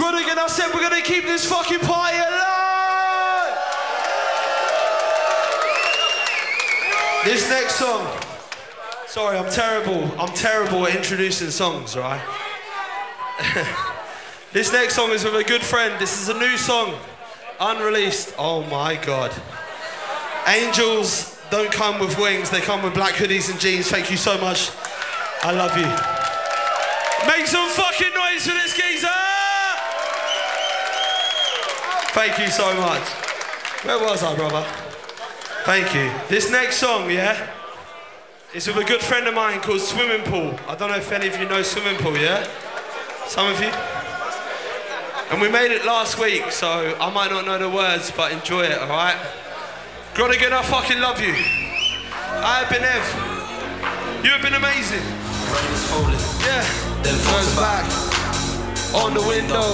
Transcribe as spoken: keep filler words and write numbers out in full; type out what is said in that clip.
Groningen, I said we're gonna keep this fucking party alive! This next song, sorry, I'm terrible, I'm terrible at introducing songs, right? This next song is with a good friend. This is a new song, unreleased. Oh my God. Angels don't come with wings, they come with black hoodies and jeans. Thank you so much. I love you. Make some fucking noise for this geezer! Thank you so much. Where was I, brother? Thank you. This next song, yeah, is with a good friend of mine called Swimming Pool. I don't know if any of you know Swimming Pool, yeah? Some of you? And we made it last week, so I might not know the words, but enjoy it, alright? Groningen, I fucking love you. I have been Ev. You have been amazing. Yeah. Then first back on the window.